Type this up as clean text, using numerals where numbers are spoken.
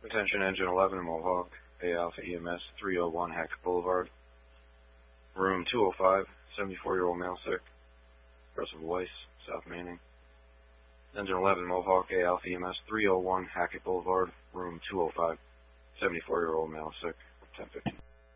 Attention Engine 11 Mohawk, A Alpha EMS 301 Hackett Boulevard. Room 205, 74-year-old male sick. Aggressive Weiss, South Manning. Engine 11 Mohawk, A Alpha EMS 301 Hackett Boulevard. Room 205, 74-year-old male sick. 10:15.